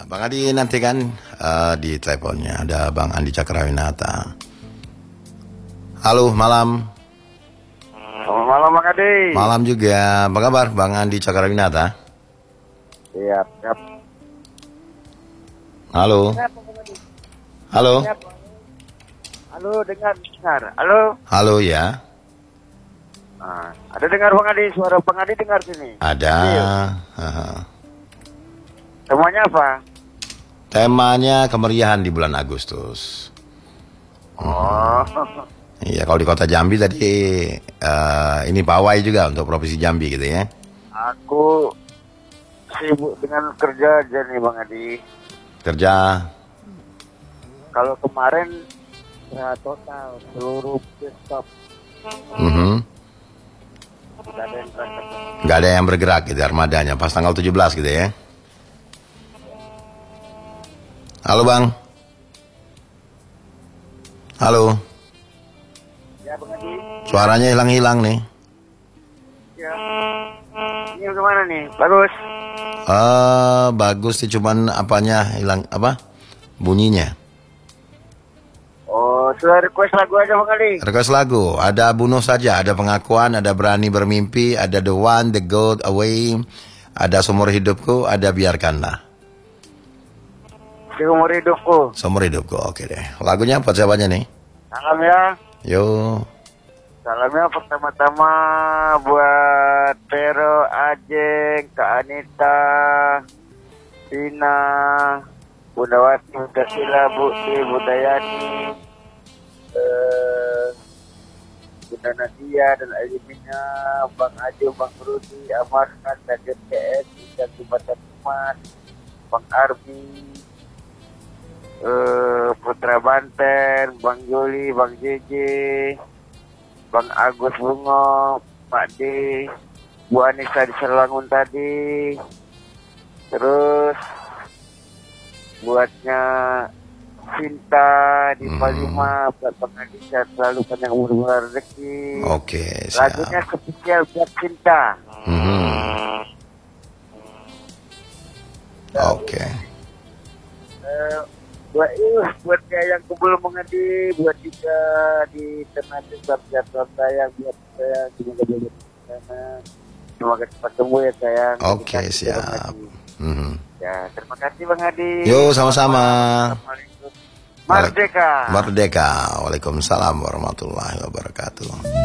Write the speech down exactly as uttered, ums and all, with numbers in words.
Bang Adi nanti kan uh, di teleponnya ada Bang Andi Cakrawinata. Halo, malam. Selamat malam Bang Adi. Malam juga. Apa kabar Bang Andi Cakrawinata? Siap, siap. Halo. Halo. Halo, dengar, dengar. Halo. Halo ya. Nah, ada dengar Bang Adi, suara Bang Adi dengar sini. Ada. Iya. Uh, Semuanya apa? temanya kemeriahan di bulan Agustus. Oh. Iya, kalau di kota Jambi tadi uh, ini pawai juga untuk provinsi Jambi gitu ya. Aku sibuk dengan kerja aja nih Bang Adi. Kerja. Kalau kemarin ya total seluruh stop. Mhm. Tidak ada yang berangkat. Nggak ada yang bergerak gitu armadanya pas tanggal tujuh belas gitu ya. Halo Bang. Halo. Ya Bang Adi. Suaranya hilang-hilang nih. Ya. Ini gimana nih? Bagus. Eh bagus sih, cuman apanya hilang apa? Bunyinya. Oh, sudah request lagu aja Bang Adi. Request lagu, ada bunuh saja, ada pengakuan, ada berani bermimpi, ada the one, the goat away, ada seumur hidupku, ada biarkanlah. Seumur hidupku. Seumur hidupku, oke deh. Lagunya apa siapanya nih? Salam ya. Yo. Salamnya pertama-tama buat Pero, Ajeng, Kak Anita, Tina, Bunda Wati, Bunda Sila, Bukti, Bunda Yani, eh, Bunda Nadia dan Alimina, Bang Ajo, Bang Rudi, Amarkan, dan D P S, dan Jembatan Umat, Bang Arbi, eh, Putra Banten, Bang Juli, Bang J J, Bang Agus Bungo, Pak D, Bu Anissa di Selangun tadi, terus buatnya Cinta di Hmm. Palima, buat Bang Adi selalu panjang umur rezeki. Oke, siap. Lagunya spesial buat Cinta. Mhm. Oke. Eh, buat itu, buat dia yang kubul mengedi, buat juga di tengah sebab jadwal saya, buat saya semoga jadi sana, semoga cepat sembuh ya sayang. Oke, Terima kasih, siap. Bang Adi. Mhm. Ya, terima kasih Bang Adi. Yo, sama-sama. Assalamualaikum. Merdeka. Merdeka. Waalaikumsalam warahmatullahi wabarakatuh.